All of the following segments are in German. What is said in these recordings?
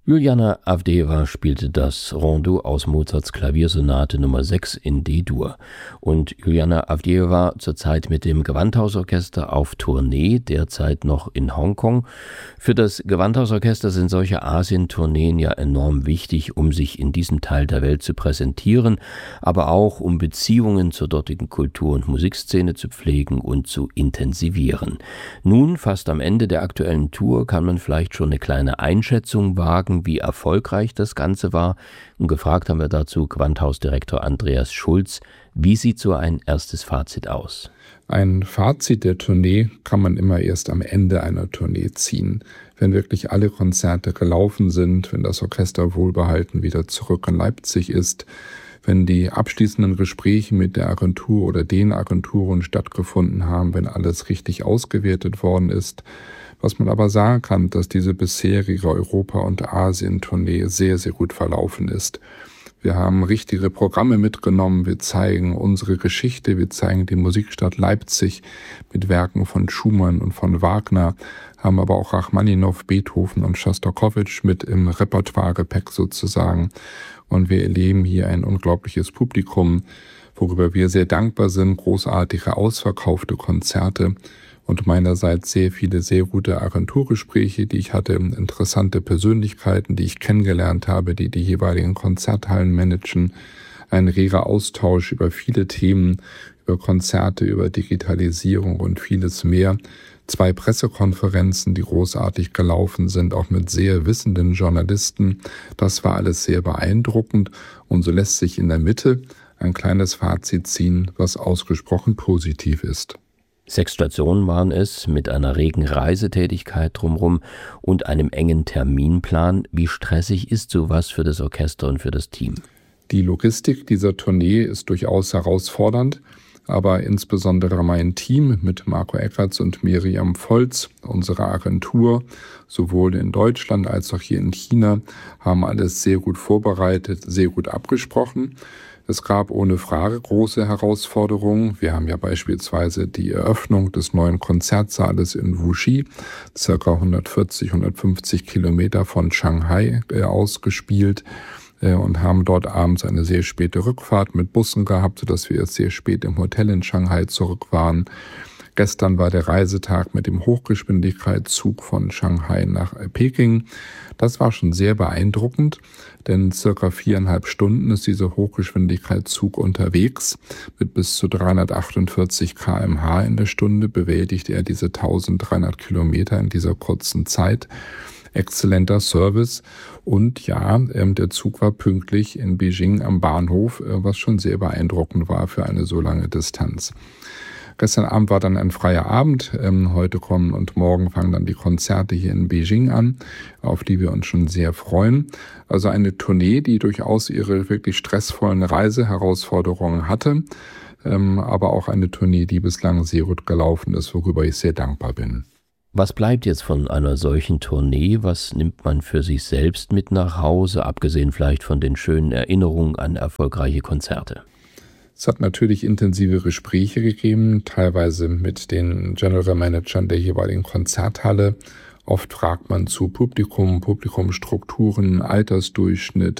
Juliana Avdejewa spielte das Rondo aus Mozarts Klaviersonate Nummer 6 in D-Dur. Und Juliana Avdejewa zurzeit mit dem Gewandhausorchester auf Tournee, derzeit noch in Hongkong. Für das Gewandhausorchester sind solche Asien-Tourneen ja enorm wichtig, um sich in diesem Teil der Welt zu präsentieren, aber auch um Beziehungen zur dortigen Kultur- und Musikszene zu pflegen und zu intensivieren. Nun, fast am Ende der aktuellen Tour, kann man vielleicht schon eine kleine Einschätzung wagen, wie erfolgreich das Ganze war. Und gefragt haben wir dazu Gewandhausdirektor Andreas Schulz. Wie sieht so ein erstes Fazit aus? Ein Fazit der Tournee kann man immer erst am Ende einer Tournee ziehen. Wenn wirklich alle Konzerte gelaufen sind, wenn das Orchester wohlbehalten wieder zurück in Leipzig ist, wenn die abschließenden Gespräche mit der Agentur oder den Agenturen stattgefunden haben, wenn alles richtig ausgewertet worden ist. Was man aber sagen kann, dass diese bisherige Europa- und Asien-Tournee sehr, sehr gut verlaufen ist. Wir haben richtige Programme mitgenommen, wir zeigen unsere Geschichte, wir zeigen die Musikstadt Leipzig mit Werken von Schumann und von Wagner, haben aber auch Rachmaninow, Beethoven und Schostakowitsch mit im Repertoiregepäck sozusagen. Und wir erleben hier ein unglaubliches Publikum, worüber wir sehr dankbar sind, großartige ausverkaufte Konzerte. Und meinerseits sehr viele, sehr gute Agenturgespräche, die ich hatte, interessante Persönlichkeiten, die ich kennengelernt habe, die jeweiligen Konzerthallen managen, ein reger Austausch über viele Themen, über Konzerte, über Digitalisierung und vieles mehr. 2 Pressekonferenzen, die großartig gelaufen sind, auch mit sehr wissenden Journalisten. Das war alles sehr beeindruckend und so lässt sich in der Mitte ein kleines Fazit ziehen, was ausgesprochen positiv ist. 6 Stationen waren es, mit einer regen Reisetätigkeit drumherum und einem engen Terminplan. Wie stressig ist sowas für das Orchester und für das Team? Die Logistik dieser Tournee ist durchaus herausfordernd, aber insbesondere mein Team mit Marco Eckertz und Miriam Volz, unsere Agentur, sowohl in Deutschland als auch hier in China, haben alles sehr gut vorbereitet, sehr gut abgesprochen. Es gab ohne Frage große Herausforderungen. Wir haben ja beispielsweise die Eröffnung des neuen Konzertsaales in Wuxi, ca. 150 Kilometer von Shanghai ausgespielt und haben dort abends eine sehr späte Rückfahrt mit Bussen gehabt, sodass wir erst sehr spät im Hotel in Shanghai zurück waren. Gestern war der Reisetag mit dem Hochgeschwindigkeitszug von Shanghai nach Peking. Das war schon sehr beeindruckend, denn circa 4,5 Stunden ist dieser Hochgeschwindigkeitszug unterwegs. Mit bis zu 348 km/h in der Stunde bewältigt er diese 1300 Kilometer in dieser kurzen Zeit. Exzellenter Service und ja, der Zug war pünktlich in Beijing am Bahnhof, was schon sehr beeindruckend war für eine so lange Distanz. Gestern Abend war dann ein freier Abend. Heute kommen und morgen fangen dann die Konzerte hier in Beijing an, auf die wir uns schon sehr freuen. Also eine Tournee, die durchaus ihre wirklich stressvollen Reiseherausforderungen hatte, aber auch eine Tournee, die bislang sehr gut gelaufen ist, worüber ich sehr dankbar bin. Was bleibt jetzt von einer solchen Tournee? Was nimmt man für sich selbst mit nach Hause, abgesehen vielleicht von den schönen Erinnerungen an erfolgreiche Konzerte? Es hat natürlich intensive Gespräche gegeben, teilweise mit den General Managern der jeweiligen Konzerthalle. Oft fragt man zu Publikum, Publikumstrukturen, Altersdurchschnitt,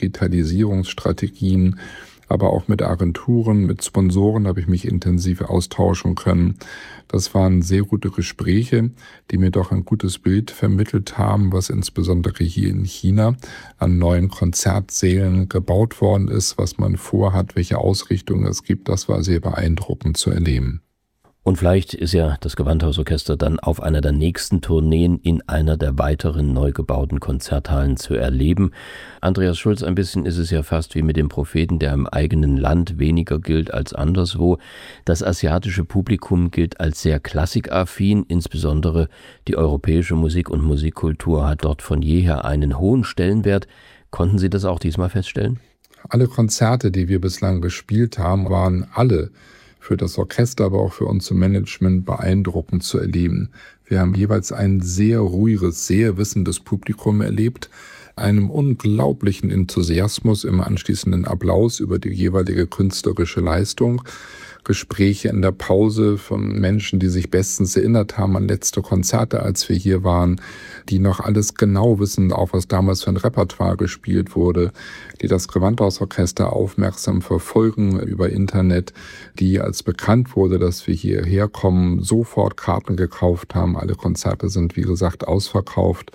Digitalisierungsstrategien, aber auch mit Agenturen, mit Sponsoren habe ich mich intensiv austauschen können. Das waren sehr gute Gespräche, die mir doch ein gutes Bild vermittelt haben, was insbesondere hier in China an neuen Konzertsälen gebaut worden ist, was man vorhat, welche Ausrichtung es gibt. Das war sehr beeindruckend zu erleben. Und vielleicht ist ja das Gewandhausorchester dann auf einer der nächsten Tourneen in einer der weiteren neu gebauten Konzerthallen zu erleben. Andreas Schulz, ein bisschen ist es ja fast wie mit dem Propheten, der im eigenen Land weniger gilt als anderswo. Das asiatische Publikum gilt als sehr klassikaffin, insbesondere die europäische Musik und Musikkultur hat dort von jeher einen hohen Stellenwert. Konnten Sie das auch diesmal feststellen? Alle Konzerte, die wir bislang gespielt haben, waren alle für das Orchester, aber auch für unser Management beeindruckend zu erleben. Wir haben jeweils ein sehr ruhiges, sehr wissendes Publikum erlebt, einem unglaublichen Enthusiasmus im anschließenden Applaus über die jeweilige künstlerische Leistung. Gespräche in der Pause von Menschen, die sich bestens erinnert haben an letzte Konzerte, als wir hier waren, die noch alles genau wissen, auch was damals für ein Repertoire gespielt wurde, die das Gewandhausorchester aufmerksam verfolgen über Internet, die, als bekannt wurde, dass wir hierher kommen, sofort Karten gekauft haben. Alle Konzerte sind, wie gesagt, ausverkauft.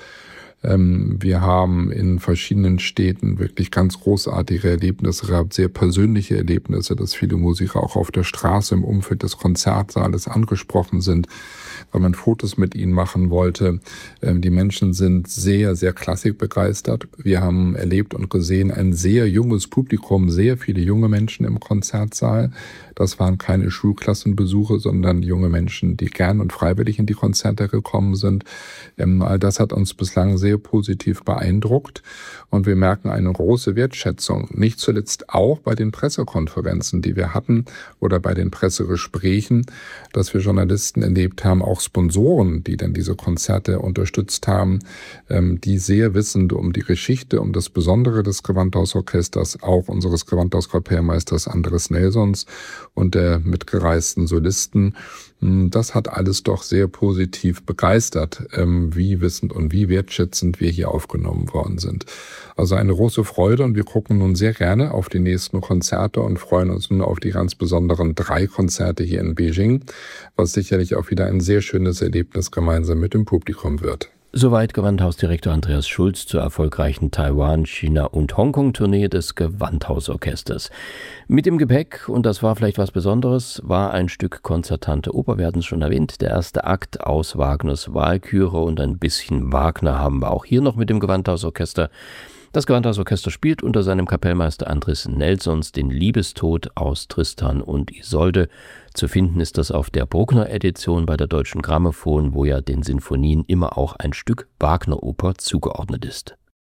Wir haben in verschiedenen Städten wirklich ganz großartige Erlebnisse gehabt, sehr persönliche Erlebnisse, dass viele Musiker auch auf der Straße im Umfeld des Konzertsaales angesprochen sind, weil man Fotos mit ihnen machen wollte. Die Menschen sind sehr, sehr klassikbegeistert. Wir haben erlebt und gesehen ein sehr junges Publikum, sehr viele junge Menschen im Konzertsaal. Das waren keine Schulklassenbesuche, sondern junge Menschen, die gern und freiwillig in die Konzerte gekommen sind. All das hat uns bislang sehr positiv beeindruckt und wir merken eine große Wertschätzung, nicht zuletzt auch bei den Pressekonferenzen, die wir hatten oder bei den Pressegesprächen, dass wir Journalisten erlebt haben, auch Sponsoren, die dann diese Konzerte unterstützt haben, die sehr wissend um die Geschichte, um das Besondere des Gewandhausorchesters, auch unseres Gewandhauskapellmeisters Andres Nelsons und der mitgereisten Solisten. Das hat alles doch sehr positiv begeistert, wie wissend und wie wertschätzend wir hier aufgenommen worden sind. Also eine große Freude und wir gucken nun sehr gerne auf die nächsten Konzerte und freuen uns nun auf die ganz besonderen 3 Konzerte hier in Beijing, was sicherlich auch wieder ein sehr schönes Erlebnis gemeinsam mit dem Publikum wird. Soweit Gewandhausdirektor Andreas Schulz zur erfolgreichen Taiwan-, China- und Hongkong-Tournee des Gewandhausorchesters. Mit dem Gepäck, und das war vielleicht was Besonderes, war ein Stück konzertante Oper, wir hatten es schon erwähnt, der erste Akt aus Wagners Walküre und ein bisschen Wagner haben wir auch hier noch mit dem Gewandhausorchester. Das Gewandhausorchester spielt unter seinem Kapellmeister Andres Nelsons den Liebestod aus Tristan und Isolde. Zu finden ist das auf der Bruckner-Edition bei der Deutschen Grammophon, wo ja den Sinfonien immer auch ein Stück Wagner-Oper zugeordnet ist.